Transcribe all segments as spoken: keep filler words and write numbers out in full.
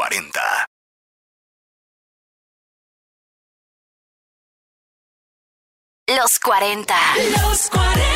cuarenta. Los cuarenta. Los cuarenta.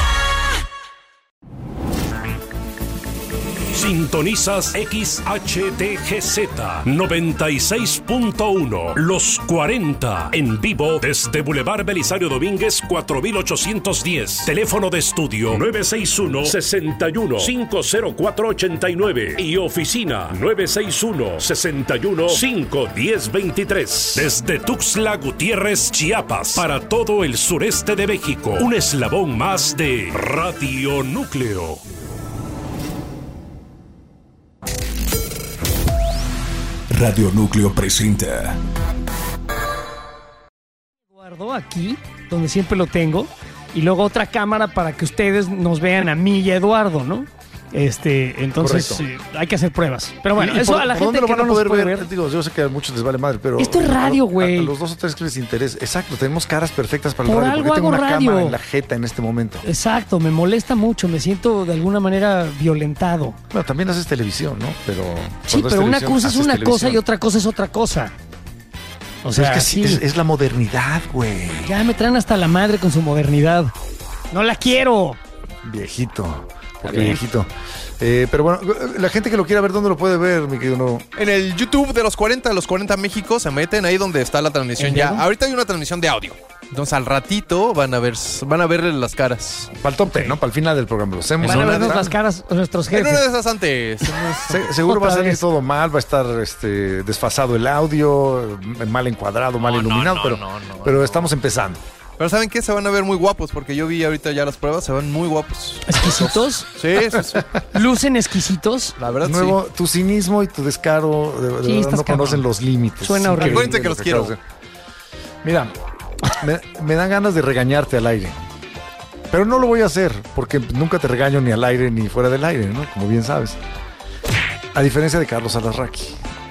Sintonizas X H T G Z noventa y seis punto uno. Los cuarenta. En vivo desde Boulevard Belisario Domínguez cuatro mil ochocientos diez. Teléfono de estudio nueve seis uno, seis uno, cinco cero cuatro, ocho nueve. Y oficina nueve seis uno, seis uno, cinco uno cero, dos tres. Desde Tuxtla Gutiérrez, Chiapas. Para todo el sureste de México. Un eslabón más de Radio Núcleo. Radio Núcleo presenta Eduardo aquí, donde siempre lo tengo, y luego otra cámara para que ustedes nos vean a mí y a Eduardo, ¿no? Este, entonces eh, hay que hacer pruebas. Pero bueno, eso por, a la ¿por gente dónde que lo van no a poder nos puede ver? ver. Digo, yo sé que a muchos les vale madre, pero esto es radio, güey. A, a, a los dos o tres que les interesa. Exacto, tenemos caras perfectas para el Por radio. algo Porque tengo hago una radio. cámara en la jeta en este momento. Exacto, me molesta mucho, me siento de alguna manera violentado. Bueno, también haces televisión, ¿no? Pero Sí, pero una cosa es una cosa y otra cosa es otra cosa. O sea, es que sí, es, es la modernidad, güey. ya me traen hasta la madre con su modernidad. No la quiero. Viejito. Porque viejito. Eh, pero bueno, la gente que lo quiera ver, ¿dónde lo puede ver, mi querido Novo? En el YouTube de los cuarenta, los cuarenta México, se meten ahí donde está la transmisión ya. Ahorita hay una transmisión de audio. Entonces al ratito van a ver, van a verle las caras. Para el top ten, ¿no? Para el final del programa. Lo hacemos. Van a Una vernos de- las caras a nuestros En una jefes. de esas antes. Se- seguro va a Otra salir vez. todo mal, va a estar este, desfasado el audio, mal encuadrado, mal No, no, iluminado, no, pero, no, no, pero no. estamos empezando. Pero ¿saben qué? Se van a ver muy guapos, porque yo vi ahorita ya las pruebas, se van muy guapos. ¿Exquisitos? Sí, sí, sí. ¿Lucen exquisitos? La verdad, Nuevo, tu cinismo y tu descaro de, de Sí, verdad estás no conocen cabrón. los límites. Suena Es horrible. increíble Acuérdense que lo los quiero. acabas de hacer. Mira, me, me dan ganas de regañarte al aire. Pero no lo voy a hacer, porque nunca te regaño ni al aire ni fuera del aire, ¿no? Como bien sabes. A diferencia de Carlos Alarraqui.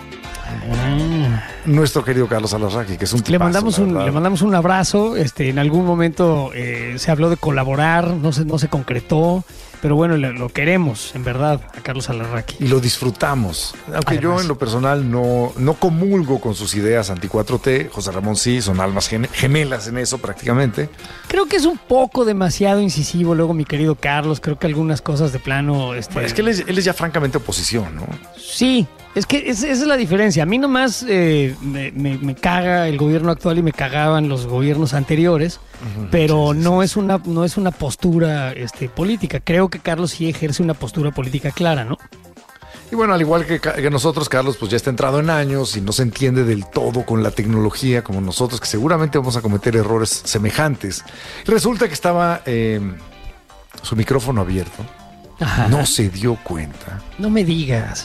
Nuestro querido Carlos Alarraqui, que es un Le tipazo, mandamos la un, verdad. le mandamos un abrazo. Este, en algún momento eh, se habló de colaborar, no se, no se concretó, pero bueno, le- lo queremos, en verdad, a Carlos Alarraqui. Y lo disfrutamos. Aunque yo Además. en lo personal no, no comulgo con sus ideas anti cuatro T, José Ramón sí, son almas gene- gemelas en eso prácticamente. Creo que es un poco demasiado incisivo, luego mi querido Carlos, creo que algunas cosas de plano... Este, Es que él es, él es ya francamente oposición, ¿no? Sí, es que es- esa es la diferencia. A mí nomás eh, me, me- me caga el gobierno actual y me cagaban los gobiernos anteriores, pero no es una no es una postura este, política. Creo que Carlos sí ejerce una postura política clara, ¿no? Y bueno, al igual que, ca- que nosotros, Carlos, pues ya está entrado en años y no se entiende del todo con la tecnología como nosotros, que seguramente vamos a cometer errores semejantes. Resulta que estaba eh, su micrófono abierto, Ajá. no se dio cuenta. No me digas.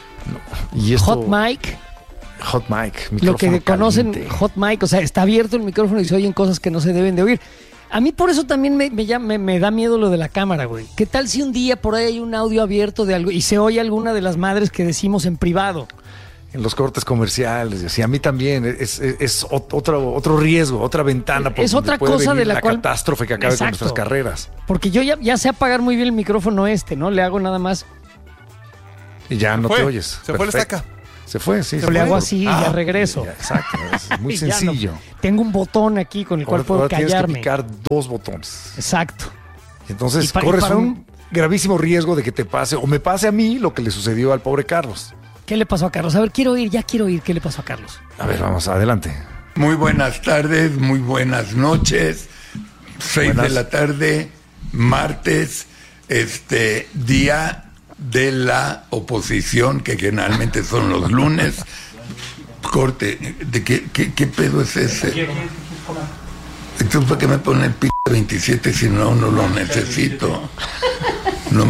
Y esto, Hot mic, Hot mic, lo que micrófono conocen caliente. hot mic, o sea, está abierto el micrófono y se oyen cosas que no se deben de oír. A mí por eso también me, me, llama- me, me da miedo lo de la cámara, güey. ¿Qué tal si un día por ahí hay un audio abierto de algo y se oye alguna de las madres que decimos en privado? En los cortes comerciales, y así. A mí también es, es, es ot- otro, otro riesgo, otra ventana. por Es donde otra puede cosa venir de la cual- catástrofe que acabe Exacto. con nuestras carreras. Porque yo ya, ya sé apagar muy bien el micrófono este, ¿no? Le hago nada más, Y ya no fue. te oyes. Se fue la Perfecto. estaca. Se fue, sí. le se hago fue. así y Ah, ya regreso. ya, exacto, es muy Y ya no. sencillo. Tengo un botón aquí con el cual Ahora, puedo ahora tienes que callarme. picar dos botones. Exacto. Entonces Y pa- y corres para un, un- gravísimo riesgo de que te pase o me pase a mí lo que le sucedió al pobre Carlos. ¿Qué le pasó a Carlos? A ver, quiero oír, ya quiero oír qué le pasó a Carlos. A ver, vamos, adelante. Muy buenas tardes, muy buenas noches. Seis Buenas. de la tarde, martes, este día de la oposición, que generalmente son los lunes. Corte, ¿de qué, qué, qué pedo es ese? Entonces, ¿para qué me pone el p veintisiete si no, no lo necesito? No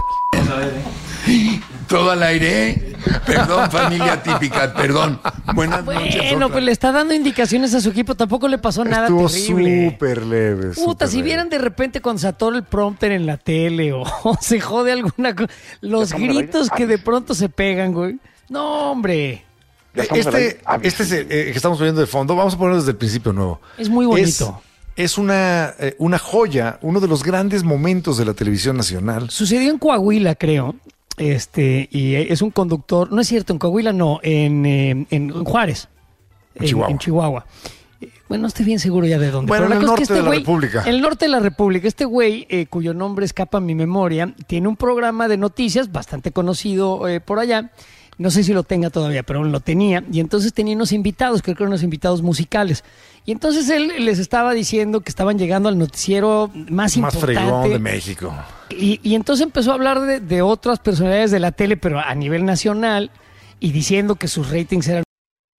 m- Todo al aire. Perdón, familia típica, perdón. Buenas noches. Bueno, otra pues le está dando indicaciones a su equipo, tampoco le pasó nada Estuvo terrible. súper leve. Puta, súper si leve. vieran de repente con se atora el prompter en la tele o, o se jode alguna cosa, los gritos que de pronto se pegan, güey. No, hombre, Este, este es el, eh, que estamos viendo de fondo, vamos a ponerlo desde el principio nuevo. es muy bonito. Es, es una, eh, una joya, uno de los grandes momentos de la televisión nacional. Sucedió en Coahuila, creo. Este, y es un conductor, no es cierto, en Coahuila no, en, eh, en Juárez, En Chihuahua. en Chihuahua. Eh, Bueno, no estoy bien seguro ya de dónde. Bueno, pero en la el cosa es norte que de la güey- República. En el norte de la República. Este güey, eh, cuyo nombre escapa a mi memoria, tiene un programa de noticias bastante conocido eh, por allá. No sé si lo tenga todavía, pero lo tenía. Y entonces tenía unos invitados, creo que eran unos invitados musicales. Y entonces él les estaba diciendo que estaban llegando al noticiero más, Más importante. fregón de México. Y, y entonces empezó a hablar de, de otras personalidades de la tele, pero a nivel nacional, y diciendo que sus ratings eran...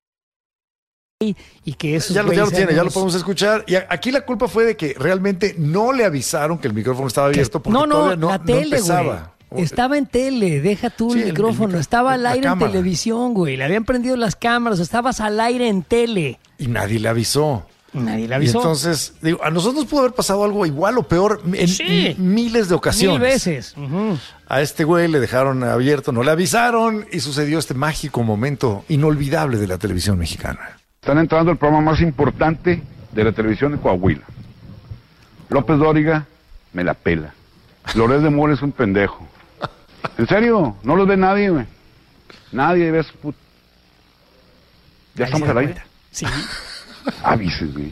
Y, y que esos Ya lo, ya lo güeyes tiene, eran ya lo unos- podemos escuchar. Y a- aquí la culpa fue de que realmente no le avisaron que el micrófono estaba abierto porque No, no, todavía no, la no tele, empezaba. güey. Estaba en tele, deja tú Sí, el el- micrófono. el- Estaba al la aire en cámara. televisión, güey. Le habían prendido las cámaras, estabas al aire en tele. Y nadie le avisó. Nadie le Y avisó. entonces, digo, a nosotros nos pudo haber pasado algo igual o peor en Sí. m- miles de ocasiones. Mil veces. Ujú. A este güey le dejaron abierto, no le avisaron y sucedió este mágico momento inolvidable de la televisión mexicana. Están entrando al programa más importante de la televisión de Coahuila. López Dóriga me la pela. Loret de Mola es un pendejo. En serio, no los ve nadie, güey. Nadie ve a su put... ¿Ya Ahí estamos se al da aire? cuenta. Sí. Avises, güey.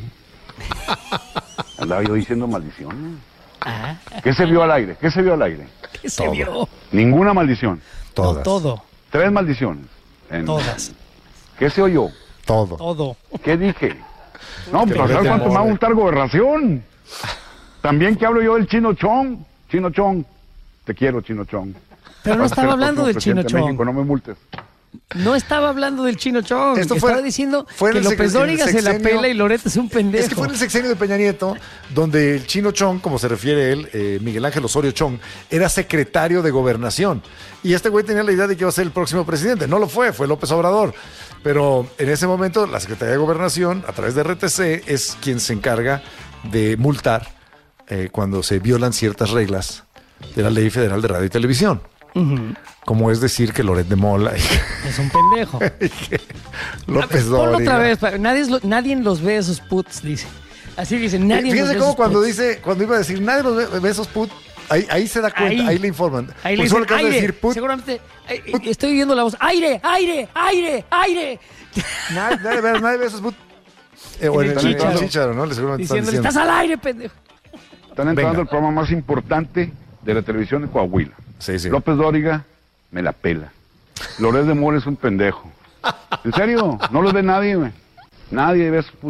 Andaba yo diciendo maldiciones. Ah, ¿Qué se vio al aire? ¿Qué se vio al aire? ¿qué se vio? Ninguna maldición. Todas. No, todo. Tres maldiciones. En- Todas. ¿Qué se oyó? Todo. Todo. ¿Qué dije? No, Que pues Loret ¿sabes de cuánto me va a Mola. gustar gobernación? También que hablo yo del Chino Chong. Chino Chong. Te quiero, Chino Chong. Pero no Vas a ser estaba el hablando próximo del Chino presidente de México, Chong. no me multes. No estaba hablando del Chino Chong. Esto estaba fue- diciendo fue en que el López sex- en el Dóriga se la sexenio- pela y Loret es un pendejo. Es que fue en el sexenio de Peña Nieto, donde el Chino Chong, como se refiere él, eh, Miguel Ángel Osorio Chong, era secretario de Gobernación. Y este güey tenía la idea de que iba a ser el próximo presidente. No lo fue, fue López Obrador. Pero en ese momento, la Secretaría de Gobernación, a través de R T C, es quien se encarga de multar eh, cuando se violan ciertas reglas de la Ley Federal de Radio y Televisión. Ujú. Como es decir que Loret de Mola y Es un pendejo. que López Ponlo Dóriga. otra vez. pa- Nadie, es lo- nadie los ve esos puts, dice. Así dice, nadie los Fíjense ve cómo esos cuando puts. dice, cuando iba a decir nadie los ve, ve esos put, ahí, ahí se da cuenta, ahí, Ahí. le informan. Ahí Por le eso dicen, acabas de aire. decir put, Seguramente, ay, estoy oyendo la voz. Aire, aire, aire, aire. nadie, nadie ve, nadie ve esos put. Eh, o En en el el en el chícharo. chícharo, ¿no? Le seguramente están Diciéndole, diciendo. estás al aire, pendejo. Están entrando Venga. al programa más importante de la televisión de Coahuila. Sí, sí. López Dóriga me la pela. Loret de Mola es un pendejo. En serio, no los ve nadie, güey. Nadie ve a su put...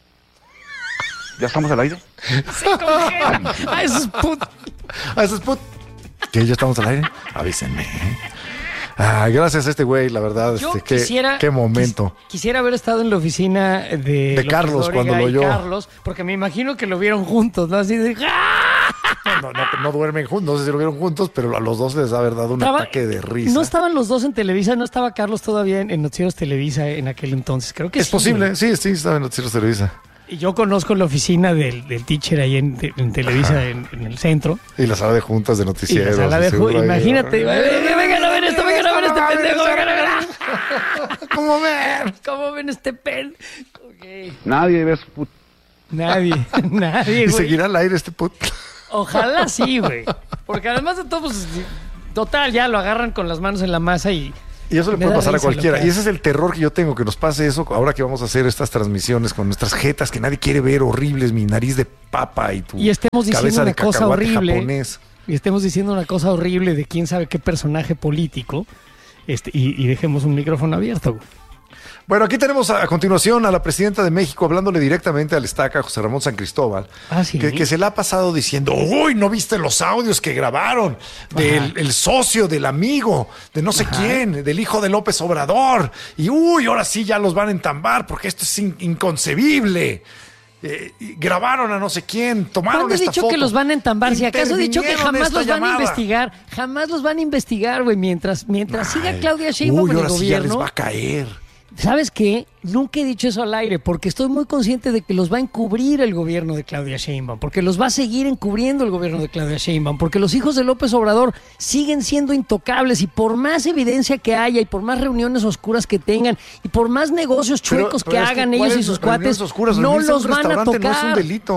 ¿Ya estamos al aire? Se congela. A esos putos. Ah, esos put. Que ya estamos al aire. Avísenme. Ah, gracias a este güey, la verdad, Yo este, qué, quisiera, qué momento. quis- quisiera haber estado en la oficina de, De López Carlos, Dóriga cuando lo y oyó. Carlos, porque me imagino que lo vieron juntos, ¿no? Así de. ¡ah! No, no, no duermen juntos, no sé si lo vieron juntos, pero a los dos les ha haber dado un Estaba- ataque de risa. No estaban los dos en Televisa, no estaba Carlos todavía en, en Noticieros Televisa en aquel entonces. Creo que es sí, posible, güey. sí, sí, estaba en Noticieros Televisa. Y yo conozco la oficina del, del teacher ahí en, en Televisa, en, en el centro. Y la sala de juntas de Y la noticieros. sala de seguro ju- ahí. Imagínate, vengan vengan a ver esto, vengan a ver este pendejo, vengan a ver. ¿Cómo ven? ¿Cómo ven este pen? Ok. Nadie ve a su put... Nadie, nadie, ¿Y güey. seguirá al aire este put? Ojalá sí, güey. Porque además de todo, pues, total, ya lo agarran con las manos en la masa y... Y eso le me puede da pasar a risa lo cualquiera. que Y ese es el terror que yo tengo, que nos pase eso ahora que vamos a hacer estas transmisiones con nuestras jetas que nadie quiere ver, horribles, mi nariz de papa y tu Y estemos diciendo cabeza una de cosa cacahuate horrible. japonés. Y estemos diciendo una cosa horrible de quién sabe qué personaje político este, y, y dejemos un micrófono abierto, güey. Bueno, aquí tenemos a, a continuación a la presidenta de México hablándole directamente al estaca, José Ramón San Cristóbal, Ah, sí. que, que se le ha pasado diciendo, uy, ¿no viste los audios que grabaron del el socio, del amigo, de no sé quién, del hijo de López Obrador? Y uy, ahora sí ya los van a entambar porque esto es in- inconcebible. Eh, y grabaron a no sé quién, tomaron ¿Cuándo he esta dicho foto. que los van a entambar? Si acaso he dicho que Intervinieron jamás esta los van a llamada. investigar. Jamás los van a investigar, güey. Mientras, mientras siga Claudia Sheinbaum Uy, en el ahora sí ya les gobierno. va a caer. ¿Sabes qué? Nunca he dicho eso al aire porque estoy muy consciente de que los va a encubrir el gobierno de Claudia Sheinbaum, porque los va a seguir encubriendo el gobierno de Claudia Sheinbaum, porque los hijos de López Obrador siguen siendo intocables y por más evidencia que haya y por más reuniones oscuras que tengan y por más negocios Pero- chuecos pero que es hagan ¿cuál ellos y es sus reuniones cuates, oscuras? no Reunirse en los un van a restaurante tocar. No es un delito.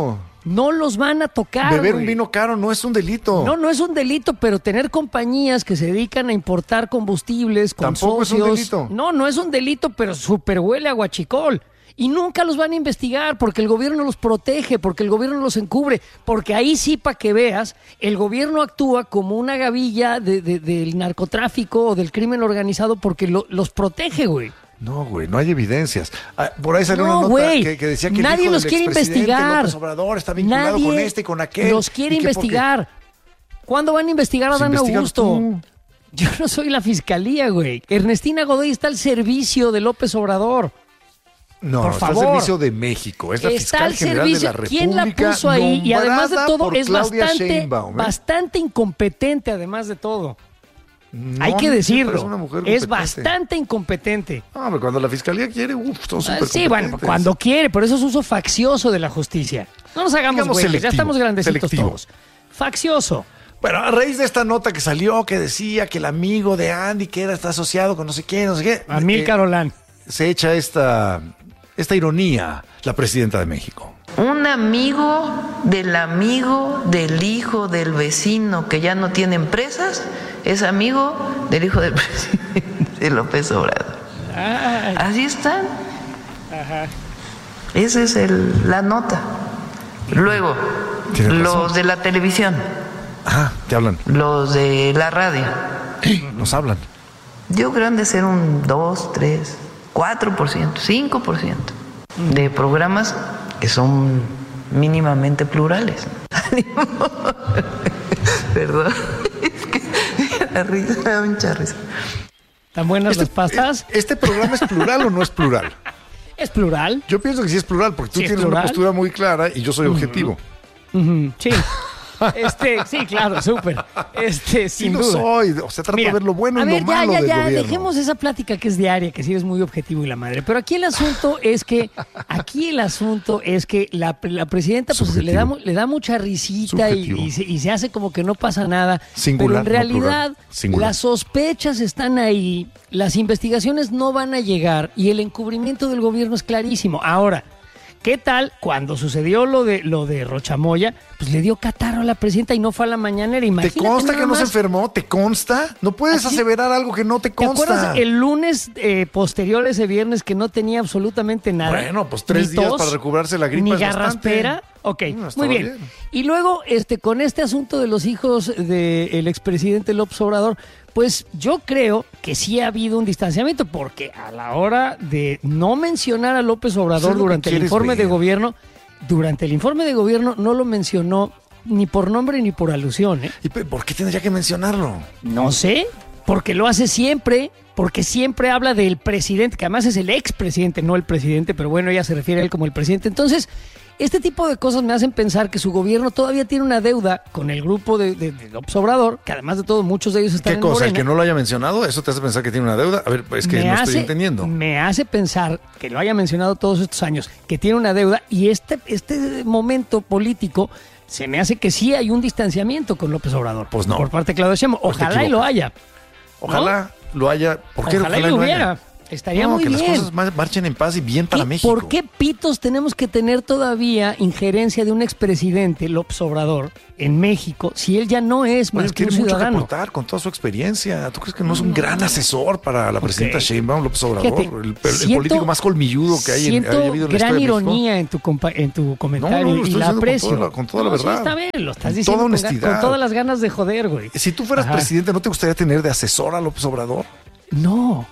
No los van a tocar. Beber güey. un vino caro no es un delito. No, no es un delito, pero tener compañías que se dedican a importar combustibles con Tampoco socios, es un delito. No, no es un delito, pero súper huele a guachicol. Y nunca los van a investigar porque el gobierno los protege, porque el gobierno los encubre, porque ahí sí, para que veas, el gobierno actúa como una gavilla de, de, del narcotráfico o del crimen organizado porque lo, los protege, güey. No, güey, no hay evidencias. Ah, por ahí salió No, una nota güey, que, que decía que el nadie hijo los del quiere expresidente investigar. López Obrador está vinculado Nadie con este y con aquel. los quiere y que investigar. ¿Cuándo van a investigar a Pues Dan investígalo Augusto? tú. Yo no soy la fiscalía, güey. Ernestina Godoy está al servicio de López Obrador. No, Por no, está favor. al servicio de México. Es la Está fiscal al general servicio. de la ¿Quién la República, puso ahí? Y además de nombrada todo, por es Claudia bastante, Sheinbaum, ¿eh? bastante incompetente, además de todo. No, Hay a que mí me decirlo. parece una mujer Es competente. bastante incompetente. No, hombre, cuando la fiscalía quiere, uff, todos Ah, súper sí, bueno, cuando quiere, pero eso es uso faccioso de la justicia. No nos hagamos Digamos güeyes, ya selectivo, estamos grandecitos selectivo. todos. Faccioso. Bueno, a raíz de esta nota que salió, que decía que el amigo de Andy, que era, está asociado con no sé qué, no sé qué. Amílcar Olán. Se echa esta, esta ironía la presidenta de México. Un amigo del amigo del hijo del vecino que ya no tiene empresas es amigo del hijo del presidente López Obrador. Ay. Así están. Ajá. Esa es el- la nota. Luego, Tienes razón. los de la televisión, Ah, te hablan. los de la radio. Nos hablan. Yo creo han de ser un dos, tres, cuatro por ciento, cinco por ciento de programas que son mínimamente plurales. Perdón, es que la risa me da mucha risa. ¿Tan buenas las pastas? ¿Este programa es plural o no es plural? ¿Es plural? Yo pienso que sí es plural, porque tú Sí, es tienes plural. una postura muy clara y yo soy objetivo. Ujú, sí. Este, sí, claro, súper. Este, Sí sin lo duda. soy. O sea, trato Mira, de ver lo bueno a y ver, lo ya, malo ya, del ya, gobierno. dejemos esa plática que es diaria, que sí eres muy objetivo y la madre. Pero aquí el asunto es que, aquí el asunto es que la, la presidenta pues le da, mu- le da mucha risita y, Subjetivo. y se, y se hace como que no pasa nada. Singular, pero en no plural. realidad Singular. las sospechas están ahí, las investigaciones no van a llegar y el encubrimiento del gobierno es clarísimo. Ahora, ¿qué tal cuando sucedió lo de lo de Rochamoya? Pues le dio catarro a la presidenta y no fue a la mañanera. ¿Te Imagínate consta nada que no se más. enfermó? ¿Te consta? No puedes Así- aseverar algo que no te ¿Te consta. acuerdas el lunes eh, posterior a ese viernes que no tenía absolutamente nada? Bueno, pues tres Ni días tos, para recobrarse la gripa Ni es bastante. garraspera. Ok, No, estaba muy bien. bien. Y luego, este, con este asunto de los hijos del expresidente López Obrador, pues yo creo que sí ha habido un distanciamiento, porque a la hora de no mencionar a López Eso Obrador es lo que durante el quieres informe de ver. gobierno, durante el informe de gobierno no lo mencionó ni por nombre ni por alusión, ¿eh? ¿Y pe- por qué tendría que mencionarlo? No sé, porque lo hace siempre, porque siempre habla del presidente, que además es el expresidente, no el presidente, pero bueno, ella se refiere a él como el presidente. Entonces, este tipo de cosas me hacen pensar que su gobierno todavía tiene una deuda con el grupo de, de, de López Obrador, que además de todo muchos de ellos están ¿Qué en cosa? ¿El Morena. que no lo haya mencionado? ¿Eso te hace pensar que tiene una deuda? A ver, es que me no hace, estoy entendiendo. Me hace pensar que lo haya mencionado todos estos años, que tiene una deuda y este, este momento político se me hace que sí hay un distanciamiento con López Obrador. Pues no. Por parte de Claudia Sheinbaum. Pues te Ojalá y lo equivocas. haya. Ojalá lo haya. ¿Por qué Ojalá y ojalá lo no haya? hubiera. Estaría No, muy que bien. las cosas mar- marchen en paz y bien para ¿Qué- México. ¿Por qué pitos tenemos que tener todavía injerencia de un expresidente, López Obrador, en México, si él ya no es más Oye, que un tiene mucho que ciudadano? aportar con toda su experiencia. ¿Tú crees que no es un gran asesor para la presidenta Ok. Sheinbaum, López Obrador? Fíjate, el, el- el siento- político más colmilludo que hay en, Siento haya habido en la gran historia de México. ironía en tu, compa- en tu comentario No, no, lo y estoy la diciendo con aprecio. toda la- con toda la No, sí, verdad. está bien, lo estás Con diciendo toda con, ga- honestidad. con todas las ganas de joder, güey. Si tú fueras Ajá. presidente, ¿no te gustaría tener de asesor a López Obrador? No,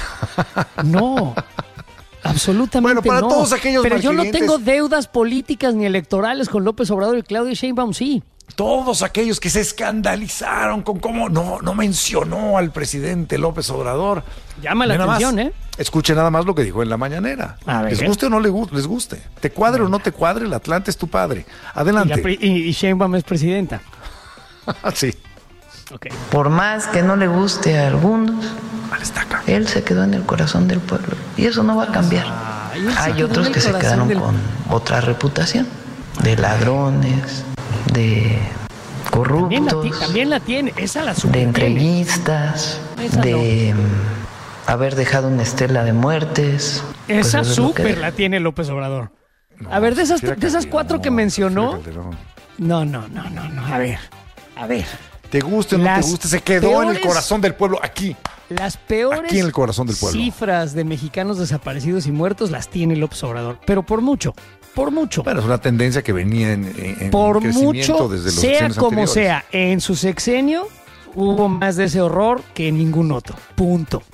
no, absolutamente Bueno, para no. todos aquellos Pero yo no malquerientes- tengo deudas políticas ni electorales con López Obrador y Claudia Sheinbaum, sí. Todos aquellos que se escandalizaron con cómo no, no mencionó al presidente López Obrador. Llama la Ve nada atención, más, ¿eh? Escuche nada más lo que dijo en la mañanera. A ver. Les guste o no les gu- les guste. Te cuadre o no te cuadre, el Atlante es tu padre. Y, la Adelante. pri- y, y Sheinbaum es presidenta. sí. Ok. Por más que no le guste a algunos, Al estaca. él se quedó en el corazón del pueblo. Y eso no va a cambiar. Ay, él se Hay quedó otros en el que se corazón quedaron del- con otra reputación. De ladrones, de También la, ti- corruptos, también la tiene, esa la de super tiene. entreguistas, Esa no. de mm, haber dejado una estela de muertes. Pues Esa eso es lo que súper deja. la tiene López Obrador. No, a ver, de esas, prefiero de esas Calderón, cuatro que mencionó. prefiero Calderón. No, no, no, no, no. A ver, a ver. Te guste o no Las te guste, se quedó peores- en el corazón del pueblo, aquí. Las peores Aquí en el corazón del pueblo. cifras de mexicanos desaparecidos y muertos las tiene López Obrador, pero por mucho, por mucho. Bueno, es una tendencia que venía en, en, en por crecimiento mucho, desde los sea sexenios como anteriores. sea, en su sexenio hubo más de ese horror que en ningún otro. Punto.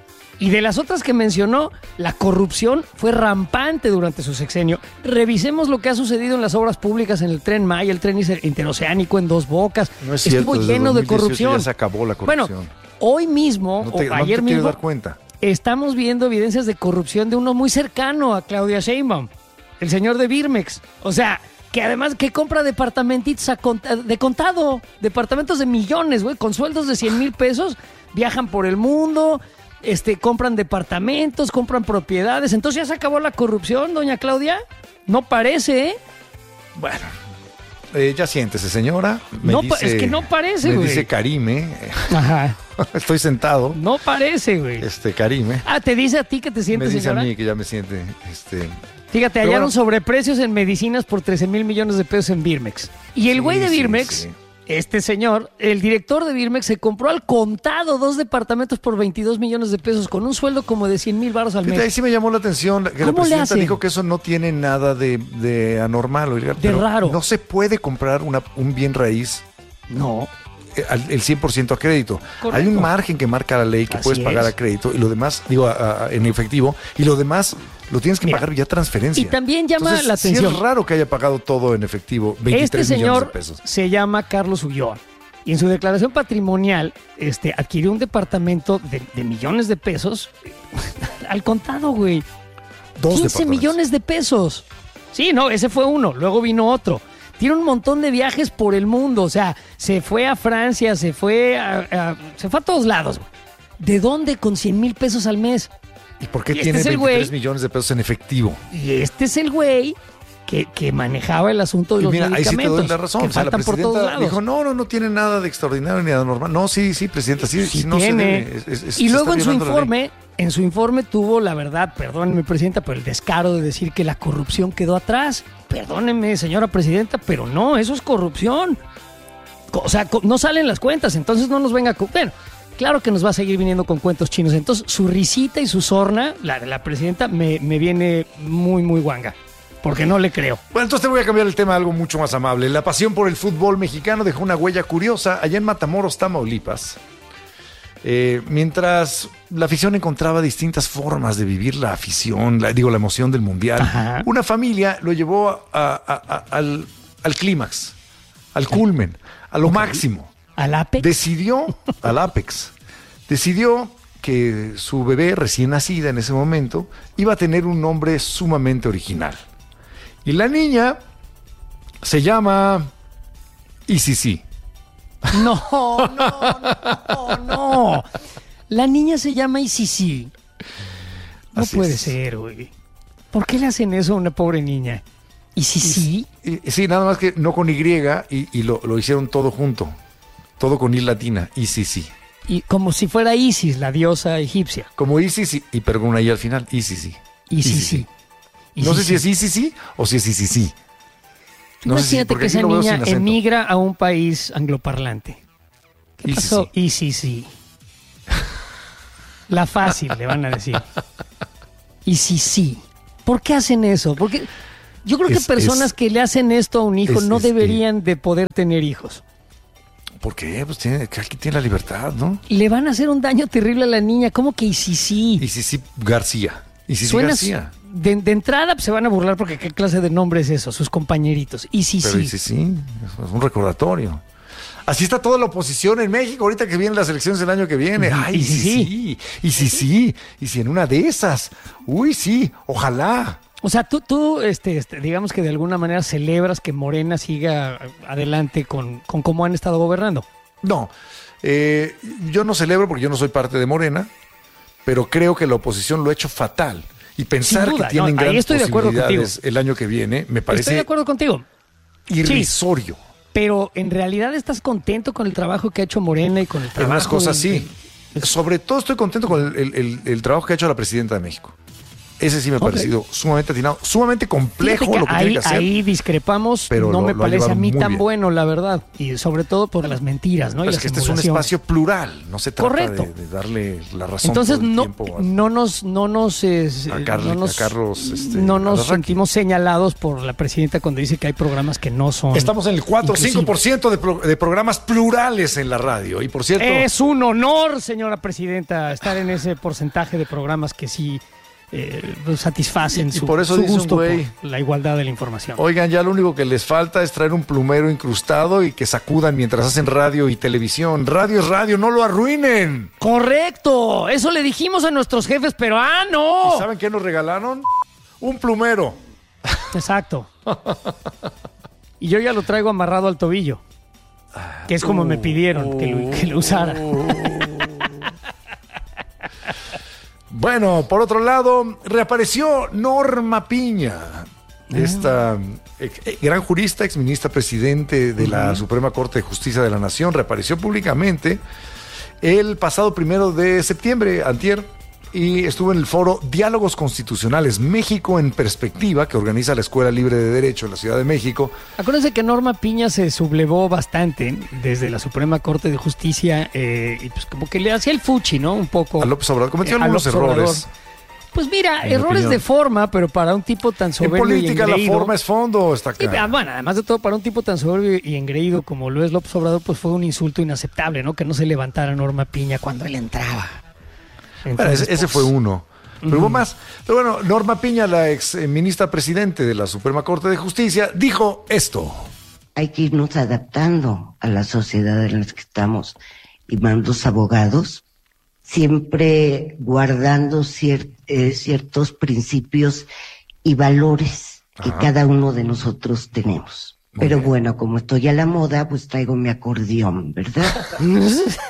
Y de las otras que mencionó, la corrupción fue rampante durante su sexenio. Revisemos lo que ha sucedido en las obras públicas, en el Tren Maya, el tren interoceánico en Dos Bocas. No es Estuvo cierto, desde lleno de dos mil dieciocho corrupción. ya se acabó la corrupción. Bueno, hoy mismo, no te, o no ayer te mismo, quieres dar cuenta. estamos viendo evidencias de corrupción de uno muy cercano a Claudia Sheinbaum, el señor de Birmex. O sea, que además que compra departamentitos a cont- de contado, departamentos de millones, güey, con sueldos de cien mil pesos, viajan por el mundo, este, compran departamentos, compran propiedades. Entonces ya se acabó la corrupción, doña Claudia. No parece, ¿eh? Bueno, eh, ya siéntese, señora. Me No pa- dice- es que no parece, Me güey. dice Karime. Ajá. Estoy sentado. No parece, güey. Este, Karime. Ah, ¿te dice a ti que te Me sientes, dice señora? a mí que ya me siente. Este, Fíjate, Pero hallaron bueno. sobreprecios en medicinas por trece mil millones de pesos en Birmex. Y el Sí, güey de sí, Birmex, sí. este señor, el director de Birmex, se compró al contado dos departamentos por veintidós millones de pesos con un sueldo como de cien mil baros al fíjate, ahí mes. sí me llamó la atención que la ¿Cómo le presidenta hacen? dijo que eso no tiene nada de, de anormal. Oiga, De pero raro. No se puede comprar una, un bien raíz No. eh, al- el cien por ciento a crédito. Correcto. Hay un margen que marca la ley que Así puedes pagar es. a crédito y lo demás, digo, a- a- en efectivo, y lo demás lo tienes que Mira, pagar vía transferencia. y también llama Entonces, la sí atención. es raro que haya pagado todo en efectivo, Este veintitrés millones señor de pesos. se llama Carlos Ulloa. Y en su declaración patrimonial este, adquirió un departamento de, de millones de pesos al contado, güey. Dos quince departamentos. millones de pesos. Sí, no, ese fue uno. Luego vino otro. Tiene un montón de viajes por el mundo. O sea, se fue a Francia, se fue a, a- se fue a todos lados. Güey. ¿De dónde con cien mil pesos al mes? ¿Y por qué y este tiene es el veintitrés güey- millones de pesos en efectivo? Y este es el güey que, que manejaba el asunto de Y los mira, ahí sí te medicamentos. doy la razón. Que O sea, la faltan por todos presidenta lados. dijo, no, no, no tiene nada de extraordinario ni de anormal. No, sí, sí, presidenta, sí, Sí sí, no se tiene. debe. Es- es- es- y se luego está en su violando la ley. informe, en su informe tuvo la verdad, perdóneme, presidenta, pero el descaro de decir que la corrupción quedó atrás. Perdóneme, señora presidenta, pero no, eso es corrupción. Co- O sea, co- no salen las cuentas, entonces no nos venga a... Bueno, claro que nos va a seguir viniendo con cuentos chinos. Entonces, su risita y su sorna, la de la presidenta, me, me viene muy, muy guanga. Porque no le creo. Bueno, entonces te voy a cambiar el tema a algo mucho más amable. La pasión por el fútbol mexicano dejó una huella curiosa allá en Matamoros, Tamaulipas. Eh, mientras la afición encontraba distintas formas de vivir la afición, la- digo, la emoción del mundial, Ajá. una familia lo llevó a- a- a- al, al clímax, al culmen, a lo máximo. ¿Al Apex? Decidió, al Apex, decidió que su bebé recién nacida en ese momento iba a tener un nombre sumamente original. Y la niña se llama Isisi. No, no, no, no. La niña se llama Isisi. No Así puede es. ser, güey. ¿Por qué le hacen eso a una pobre niña? ¿Isisi? Y- Sí, nada más que no con Y y, y lo, lo hicieron todo junto. Todo con I latina, Isisi. Y como si fuera Isis, la diosa egipcia. Como Isis y, y pero con una I al final, Isisi. Isisi. No sé si es Isisi o si es Isisi. No sé si- Imagínate porque que aquí esa lo veo niña sin acento. emigra a un país angloparlante. ¿Qué Isisi. pasó? Isisi. La fácil, le van a decir. Isisi. ¿Por qué hacen eso? Porque yo creo que Es- personas es- que le hacen esto a un hijo es- no es- deberían de poder tener hijos. ¿Por qué? Pues tiene, que aquí tiene la libertad, ¿no? Le van a hacer un daño terrible a la niña. ¿Cómo que Isisi? Isisi García. Isisi Suena García. de, de entrada pues, se van a burlar porque qué clase de nombre es eso, sus compañeritos. Isisi. Pero Isisi, es un recordatorio. Así está toda la oposición en México ahorita que vienen las elecciones del año que viene. Ujú. Ay, Y y sí, sí, sí, y sí, sí, y si en una de esas. Uy, sí, ojalá. O sea, tú, tú este, este, digamos que de alguna manera celebras que Morena siga adelante con, con cómo han estado gobernando. No, eh, yo no celebro porque yo no soy parte de Morena, pero creo que la oposición lo ha hecho fatal. Y pensar Sin duda, que tienen no, ahí grandes estoy de acuerdo posibilidades contigo. el año que viene me Estoy de parece acuerdo contigo. irrisorio. Pero en realidad estás contento con el trabajo que ha hecho Morena y con el En trabajo. unas cosas del- sí. del- Sobre todo estoy contento con el, el- el- el trabajo que ha hecho la presidenta de México. Ese sí me ha Okay. parecido sumamente atinado, sumamente complejo Fíjate que lo que ahí, tiene que hacer. ahí discrepamos, pero no lo- me lo ha parece a llevado mí muy tan bien. bueno, la verdad. Y sobre todo por las mentiras, ¿no? Y Pero es las que este es un simulaciones. espacio plural, no se trata Correcto. de, de darle la razón Entonces todo el no, tiempo a- no nos, no nos, eh, A Carly- no nos, a Carlos, este, no nos Alarraqui. sentimos señalados por la presidenta cuando dice que hay programas que no son. Estamos en el cuatro o cinco por ciento de, pro- de programas plurales en la radio. Y por cierto, Es un honor, señora presidenta, estar en ese porcentaje de programas que sí eh, satisfacen Y- y su, por eso su dice un gusto güey, por la igualdad de la información. oigan, ya lo único que les falta es traer un plumero incrustado y que sacudan mientras hacen radio y televisión. Radio es radio, no lo arruinen. Correcto, eso le dijimos a nuestros jefes, pero ¡ah, no! ¿Y saben qué nos regalaron? Un plumero. Exacto. Y yo ya lo traigo amarrado al tobillo, que es como me pidieron que lo, que lo usara. Bueno, por otro lado, reapareció Norma Piña, esta eh, eh, gran jurista, exministra presidente de la Suprema Corte de Justicia de la Nación, reapareció públicamente el pasado primero de septiembre, antier, y estuvo en el foro Diálogos Constitucionales México en Perspectiva, que organiza la Escuela Libre de Derecho en la Ciudad de México. Acuérdense que Norma Piña se sublevó bastante desde la Suprema Corte de Justicia eh, y pues como que le hacía el fuchi, ¿no? Un poco. A López Obrador cometió eh, a algunos López Obrador. errores. Pues mira, En mi errores opinión. de forma, pero para un tipo tan En soberbio política y la engreído. forma es fondo, está Sí, acá. bueno, además de todo, para un tipo tan soberbio y engreído como lo es López Obrador, pues fue un insulto inaceptable, ¿no? Que no se levantara Norma Piña cuando él entraba. Bueno, Entonces, ese, ese pues, fue uno. Pero hubo más. Pero bueno, Norma Piña, la ex eh, ministra presidente de la Suprema Corte de Justicia, dijo esto. Hay que irnos adaptando a la sociedad en la que estamos y más los abogados, siempre guardando cier- eh, ciertos principios y valores que Ajá. cada uno de nosotros tenemos. Muy Pero bien. bueno, como estoy a la moda, pues traigo mi acordeón, ¿verdad? Entonces,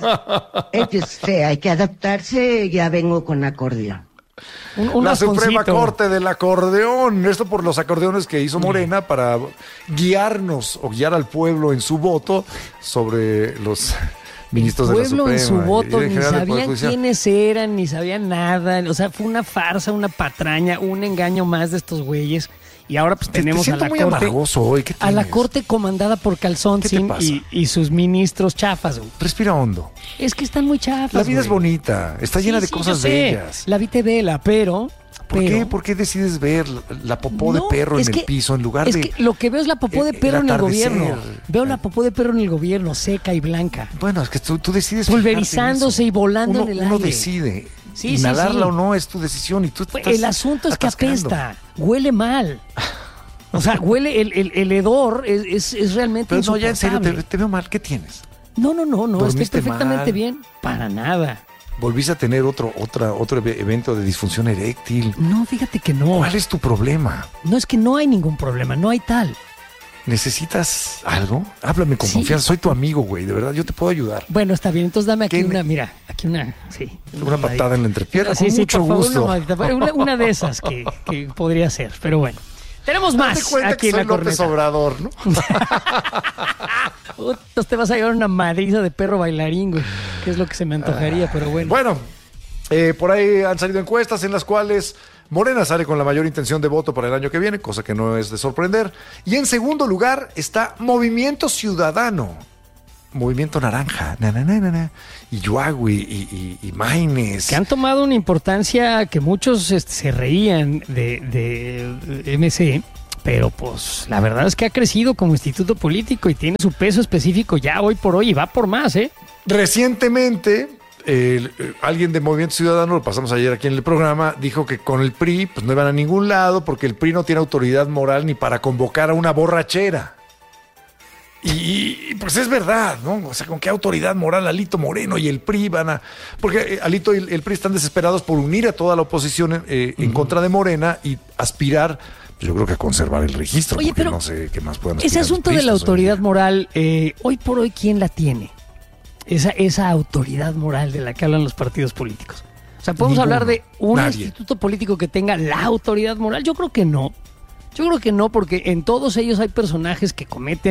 ellos, eh, hay que adaptarse, ya vengo con acordeón. un, un La Suprema rasponcito. Corte del acordeón. Esto por los acordeones que hizo Morena para guiarnos o guiar al pueblo en su voto sobre los ministros de la Pueblo Suprema. en su y- y voto, en ni general del Poder sabían Judicial. quiénes eran, ni sabían nada. O sea, fue una farsa, una patraña, un engaño más de estos güeyes. Y ahora pues Te- tenemos te a siento la muy corte. amargoso hoy. ¿Qué A la tienes? corte comandada por Calzón ¿Qué te Sin pasa? y, y sus ministros chafas, güey. Respira hondo. Es que están muy chafas. La vida es güey. bonita. Está llena Sí, de sí, cosas yo sé. bellas. La vi te vela, pero. ¿Por pero- qué? ¿Por qué decides ver la, la popó No, de perro en es el que- piso en lugar es de... que lo que veo es la popó de el- el perro en el atardecer? gobierno. Veo la popó de perro en el gobierno, seca y blanca. Bueno, es que tú, tú decides... Pulverizándose fijarte en eso. y volando uno, en el Uno aire. decide. Sí, sí, Inhalarla sí. o no es tu decisión y tú Pues, estás el asunto es que atascando. apesta, huele mal. O sea, huele, el, el, el hedor es, es, es realmente Pero no, ya en serio, te, insoportable. te veo mal. ¿Qué tienes? No, no, no, no, estoy ¿Dormiste perfectamente mal? bien. Para nada. ¿Volviste a tener otro, otra, otro eve- evento de disfunción eréctil? No, fíjate que no. ¿Cuál es tu problema? No, es que no hay ningún problema, no hay tal. ¿Necesitas algo? Háblame con Sí. confianza. Soy tu amigo, güey. De verdad, yo te puedo ayudar. Bueno, está bien, entonces dame aquí ¿Qué? una, mira, aquí una, sí. Una patada en la entrepierna. Sí, con sí, mucho por favor, gusto. una, maldita- una, una de esas que, que podría ser, pero bueno. Tenemos más Date cuenta aquí que en soy la López corneta. Obrador, ¿no? Entonces te vas a llevar una madriza de perro bailarín, güey, que es lo que se me antojaría, pero bueno. Bueno, eh, por ahí han salido encuestas en las cuales Morena sale con la mayor intención de voto para el año que viene, cosa que no es de sorprender. Y en segundo lugar está Movimiento Ciudadano, Movimiento Naranja, na, na, na, na, na, y Yuagui y, y, y Maines. Que han tomado una importancia que muchos este, se reían de, de M C, pero pues la verdad es que ha crecido como instituto político y tiene su peso específico ya hoy por hoy y va por más, ¿eh? Recientemente, eh, eh, alguien de Movimiento Ciudadano, lo pasamos ayer aquí en el programa, dijo que con el P R I pues no iban a ningún lado porque el P R I no tiene autoridad moral ni para convocar a una borrachera. Y, y, pues es verdad, ¿no? O sea, ¿con qué autoridad moral Alito Moreno y el P R I van a...? Porque eh, Alito y el, el P R I están desesperados por unir a toda la oposición eh, en contra de Morena y aspirar, pues yo creo que a conservar el registro, Oye, porque pero no sé qué más puedan Ese aspirar los asunto de la priistas hoy en autoridad día. moral, eh, hoy por hoy, ¿quién la tiene? Esa, esa autoridad moral de la que hablan los partidos políticos. O sea, ¿podemos Ninguno. hablar de un Nadie. instituto político que tenga la autoridad moral? Yo creo que no. Yo creo que no, porque en todos ellos hay personajes que cometen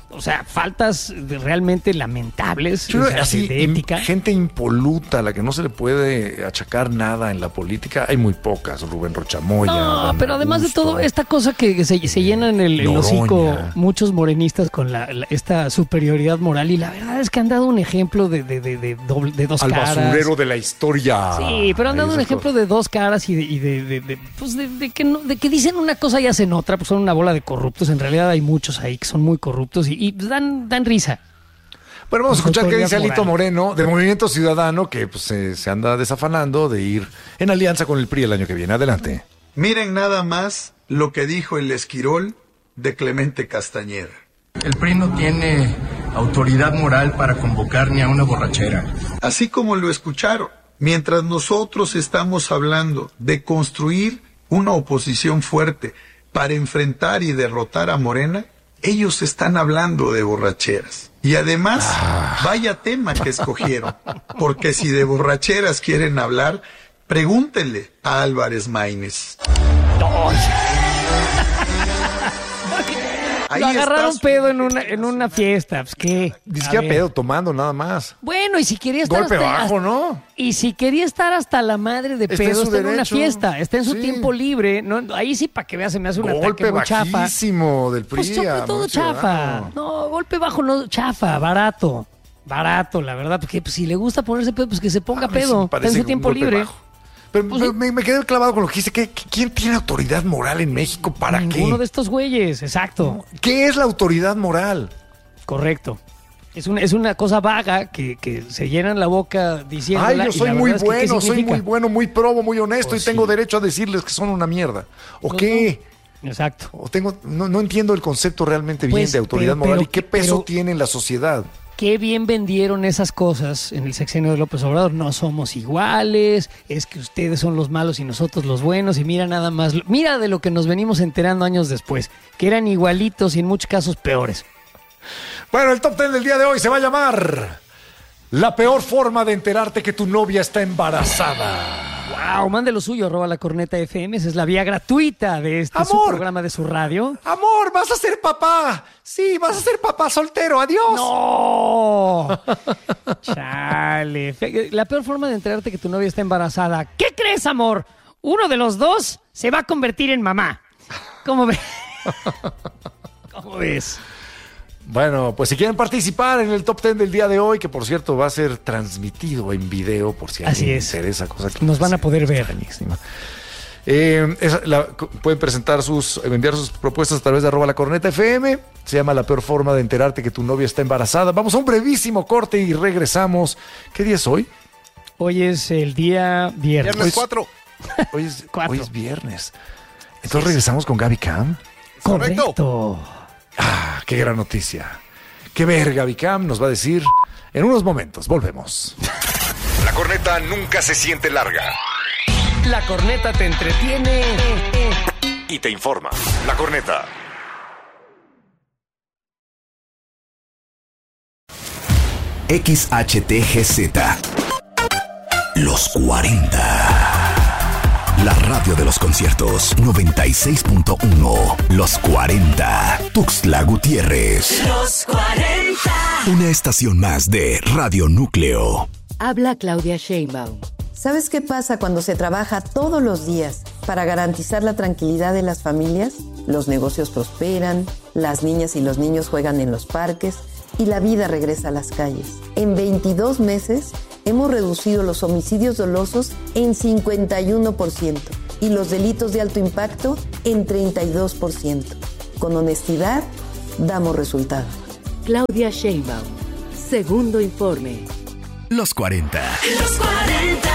o sea, faltas de- realmente lamentables Yo o creo sea, así, de, de ética. im- gente impoluta, a la que no se le puede achacar nada en la política, hay muy pocas. Rubén Rochamoya. No, Dan pero además de Augusto. todo, esta cosa que se, se llenan el, el Noroña. hocico muchos morenistas con la, la- esta superioridad moral, y la verdad es que han dado un ejemplo de, de, de, de doble- de dos Al caras. basurero de la historia. Sí, pero han dado un Esas ejemplo cosas. de dos caras y de, y de, de- de, pues de, de que no- de que dicen una cosa y hacen otra, pues son una bola de corruptos. En realidad hay muchos ahí que son muy corruptos y, y dan, dan risa. Bueno, vamos a Con escuchar qué autoridad dice Alito moral. Moreno del Movimiento Ciudadano, que pues, se, se anda desafanando de ir en alianza con el P R I el año que viene. Adelante. Miren nada más lo que dijo el Esquirol de Clemente Castañeda. El P R I no tiene autoridad moral para convocar ni a una borrachera. Así como lo escucharon, mientras nosotros estamos hablando de construir una oposición fuerte para enfrentar y derrotar a Morena, ellos están hablando de borracheras. Y además, vaya tema que escogieron, porque si de borracheras quieren hablar, pregúntenle a Álvarez Maínez. Ahí Lo agarraron está su- pedo en una, en una fiesta. Pues, ¿qué? Dice A que a ver. pedo, tomando nada más. Bueno, y si quería estar Golpe hasta, bajo, hasta- ¿no? Y si quería estar hasta la madre de Está en pedo, su está en una derecho. fiesta, está en su Sí. tiempo libre. No, ahí sí, para que veas, se me hace un Golpe ataque muy chafa. bajísimo del P R I. Pues sobre a todo Movimiento chafa. Ciudadano. No, golpe bajo, no, chafa, barato. Barato, la verdad, porque pues, si le gusta ponerse pedo, pues que se ponga A mí sí me pedo. Está en parece su un tiempo golpe libre. bajo. Pero Pues pero sí. me, me quedé clavado con lo que dice. ¿Qué, ¿Quién tiene autoridad moral en México? ¿Para Ninguno qué? de estos güeyes, exacto. ¿Qué es la autoridad moral? Correcto. Es una, es una cosa vaga que, que se llenan la boca diciendo. Ay, yo soy muy bueno, soy muy bueno, muy probo, muy honesto Pues y tengo sí. derecho a decirles que son una mierda. ¿O Pues qué? Exacto. O tengo, no, no entiendo el concepto realmente bien Pues, de autoridad pero- moral pero- y qué peso pero- tiene en la sociedad. Qué bien vendieron esas cosas en el sexenio de López Obrador. No somos iguales, es que ustedes son los malos y nosotros los buenos. Y mira nada más, mira de lo que nos venimos enterando años después, que eran igualitos y en muchos casos peores. Bueno, el top ten del día de hoy se va a llamar La peor forma de enterarte que tu novia está embarazada. Wow, mande lo suyo, arroba la corneta F M. Esa es la vía gratuita de este su Amor. programa de su radio. Amor, vas a ser papá. Sí, vas a ser papá soltero. Adiós. ¡No! Chale. Fe- La peor forma de enterarte que tu novia está embarazada. ¿Qué crees, amor? Uno de los dos se va a convertir en mamá. ¿Cómo ves? ¿Cómo ves? Bueno, pues si quieren participar en el top ten del día de hoy, que por cierto va a ser transmitido en video, por si a Así alguien es. le interesa, cosa que Nos van a poder ver. extrañísima. Eh, esa- la- pueden presentar sus, enviar sus propuestas a través de arroba la corneta F M. Se llama La peor forma de enterarte que tu novia está embarazada. Vamos a un brevísimo corte y regresamos. ¿Qué día es hoy? Hoy es el día viernes. Viernes cuatro. Hoy es, Cuatro. hoy es viernes. Entonces regresamos con Gaby Cam. Correcto. Ah, qué gran noticia. Qué ver, Gaby Cam nos va a decir en unos momentos. Volvemos. La corneta nunca se siente larga La corneta te entretiene. y te informa. La corneta. X H T G Z. Los cuarenta. La radio de los conciertos noventa y seis punto uno. Los cuarenta. Tuxtla Gutiérrez. Los cuarenta. Una estación más de Radio Núcleo. Habla Claudia Sheinbaum. ¿Sabes qué pasa cuando se trabaja todos los días para garantizar la tranquilidad de las familias? Los negocios prosperan, las niñas y los niños juegan en los parques y la vida regresa a las calles. En veintidós meses hemos reducido los homicidios dolosos en cincuenta y uno por ciento y los delitos de alto impacto en treinta y dos por ciento. Con honestidad, damos resultados. Claudia Sheinbaum. Segundo informe. Los cuarenta. Los cuarenta.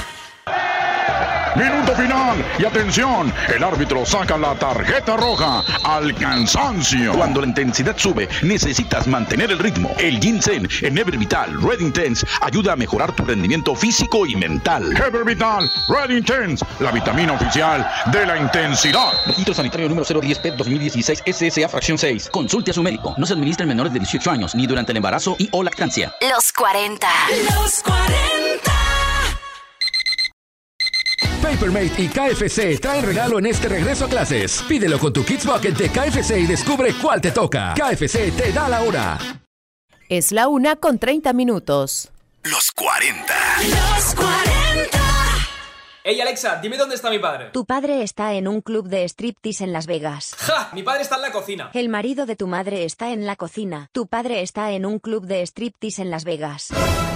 Minuto final y atención, el árbitro saca la tarjeta roja al cansancio. Cuando la intensidad sube, necesitas mantener el ritmo. El ginseng en Ever Vital Red Intense ayuda a mejorar tu rendimiento físico y mental. Ever Vital Red Intense, la vitamina oficial de la intensidad. Registro sanitario número cero diez P dos mil dieciséis S S A fracción seis. Consulte a su médico. No se administra en menores de dieciocho años ni durante el embarazo y o lactancia. Los cuarenta. Los cuarenta. Papermate y K F C traen regalo en este regreso a clases. Pídelo con tu Kids Bucket de K F C y descubre cuál te toca. K F C te da la hora. Es la una con treinta minutos. Los cuarenta. Los cuarenta. Ey, Alexa, dime dónde está mi padre. Tu padre está en un club de striptease en Las Vegas. ¡Ja! Mi padre está en la cocina. El marido de tu madre está en la cocina. Tu padre está en un club de striptease en Las Vegas.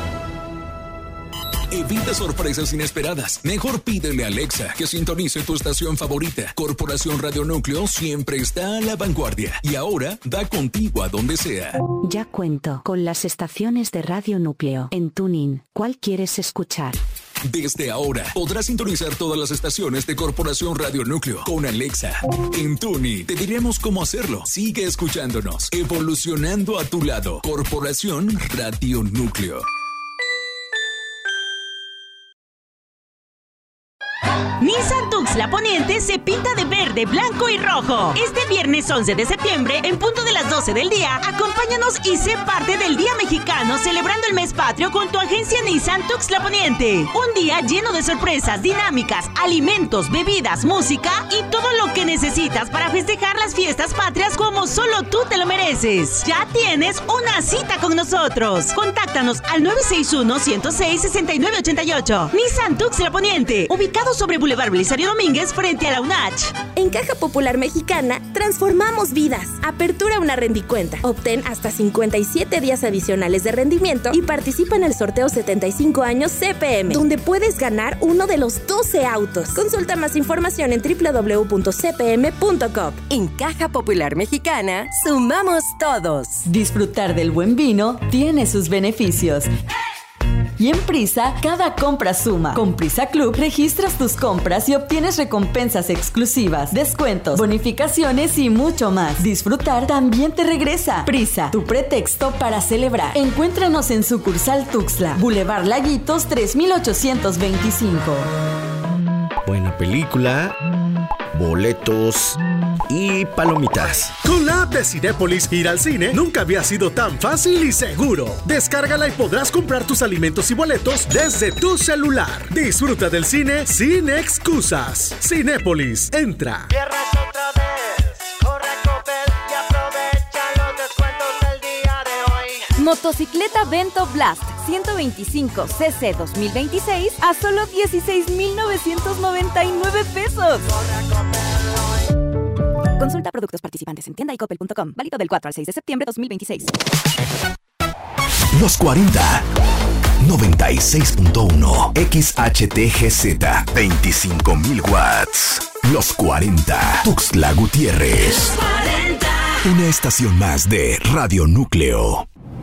Evita sorpresas inesperadas. Mejor pídele a Alexa que sintonice tu estación favorita. Corporación Radio Núcleo siempre está a la vanguardia. Y ahora va contigo a donde sea. Ya cuento con las estaciones de Radio Núcleo. En TuneIn, ¿cuál quieres escuchar? Desde ahora podrás sintonizar todas las estaciones de Corporación Radio Núcleo con Alexa. En TuneIn te diremos cómo hacerlo. Sigue escuchándonos. Evolucionando a tu lado. Corporación Radio Núcleo. Nissan Tuxtla Poniente se pinta de verde, blanco y rojo. Este viernes once de septiembre, en punto de las doce del día, acompáñanos y sé parte del Día Mexicano celebrando el mes patrio con tu agencia Nissan Tuxtla Poniente. Un día lleno de sorpresas, dinámicas, alimentos, bebidas, música y todo lo que necesitas para festejar las fiestas patrias como solo tú te lo mereces. Ya tienes una cita con nosotros. Contáctanos al nueve seis uno, ciento seis, sesenta y nueve ochenta y ocho. Nissan Tuxtla Poniente, ubicado sobre Boulevard Belisario Domínguez frente a la UNACH. En Caja Popular Mexicana transformamos vidas. Apertura una rendicuenta. Obtén hasta cincuenta y siete días adicionales de rendimiento y participa en el sorteo setenta y cinco años C P M, donde puedes ganar uno de los doce autos. Consulta más información en doble u doble u doble u punto c p m punto com. En Caja Popular Mexicana, sumamos todos. Disfrutar del buen vino tiene sus beneficios. Y en Prisa, cada compra suma. Con Prisa Club, registras tus compras y obtienes recompensas exclusivas, descuentos, bonificaciones y mucho más. Disfrutar también te regresa. Prisa, tu pretexto para celebrar. Encuéntranos en sucursal Tuxtla, Boulevard Laguitos tres mil ochocientos veinticinco. Buena película, boletos y palomitas. Con la app de Cinépolis, ir al cine nunca había sido tan fácil y seguro. Descárgala y podrás comprar tus alimentos y boletos desde tu celular. Disfruta del cine sin excusas. Cinépolis, entra. Motocicleta Vento Blast ciento veinticinco C C dos mil veintiséis a solo dieciséis mil novecientos noventa y nueve pesos. Consulta productos participantes en tienda y coppel punto com. Válido del cuatro al seis de septiembre de dos mil veintiséis. Los cuarenta. noventa y seis punto uno. X H T G Z. veinticinco mil watts. Los cuarenta. Tuxtla Gutiérrez. Una estación más de Radio Núcleo.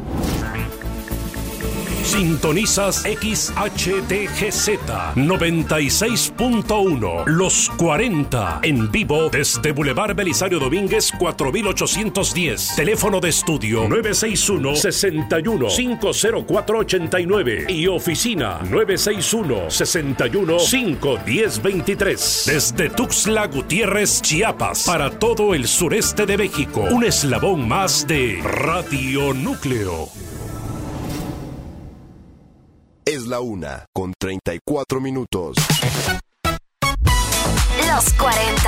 Sintonizas X H T G Z noventa y seis punto uno. Los cuarenta. En vivo desde Boulevard Belisario Domínguez cuatro mil ochocientos diez. Teléfono de estudio nueve seis uno, seis uno, cinco cero cuatro, ocho nueve. Y oficina nueve seis uno, seis uno, cinco uno cero, dos tres. Desde Tuxtla Gutiérrez, Chiapas. Para todo el sureste de México. Un eslabón más de Radio Núcleo. Es la una con treinta y cuatro minutos. Los cuarenta.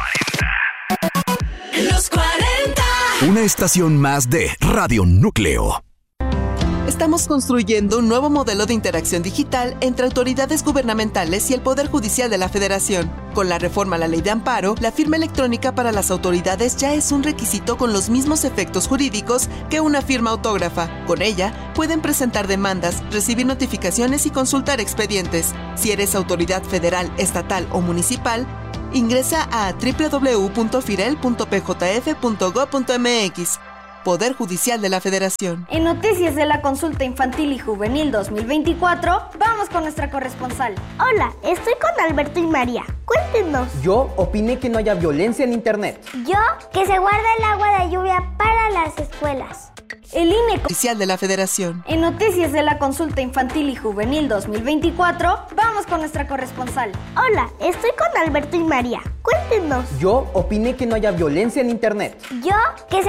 Los cuarenta. Una estación más de Radio Núcleo. Estamos construyendo un nuevo modelo de interacción digital entre autoridades gubernamentales y el Poder Judicial de la Federación. Con la reforma a la Ley de Amparo, la firma electrónica para las autoridades ya es un requisito con los mismos efectos jurídicos que una firma autógrafa. Con ella, pueden presentar demandas, recibir notificaciones y consultar expedientes. Si eres autoridad federal, estatal o municipal, ingresa a doble u doble u doble u punto firel punto p j f punto gob punto m x. Poder Judicial de la Federación. En Noticias de la Consulta Infantil y Juvenil dos mil veinticuatro, vamos con nuestra corresponsal. Hola, estoy con Alberto y María. Cuéntenos. Yo opiné que no haya violencia en internet. Yo, que se guarde el agua de lluvia para las escuelas. El I N E Oficial de la Federación. En Noticias de la Consulta Infantil y Juvenil dos mil veinticuatro, vamos con nuestra corresponsal. Hola, estoy con Alberto y María. Cuéntenos. Yo opiné que no haya violencia en internet. Yo, que se